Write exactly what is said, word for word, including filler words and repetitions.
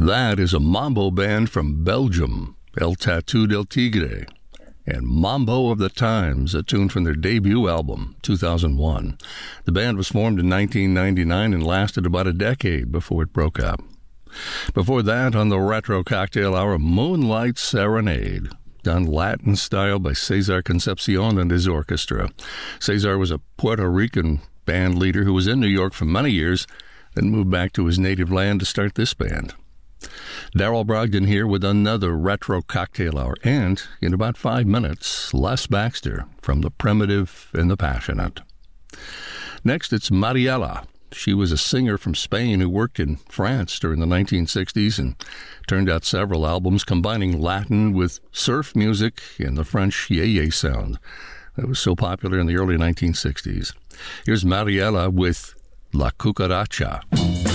That is a mambo band from Belgium, El Tatu del Tigre, and Mambo of the Times, a tune from their debut album, two thousand one. The band was formed in nineteen ninety-nine and lasted about a decade before it broke up. Before that, on the Retro Cocktail Hour, Moonlight Serenade, done Latin style by Cesar Concepcion and his orchestra. Cesar was a Puerto Rican band leader who was in New York for many years, then moved back to his native land to start this band. Darrell Brogdon here with another Retro Cocktail Hour, and in about five minutes, Les Baxter from The Primitive and the Passionate. Next, it's Mariela. She was a singer from Spain who worked in France during the nineteen sixties and turned out several albums combining Latin with surf music and the French yeye sound that was so popular in the early nineteen sixties. Here's Mariela with La Cucaracha.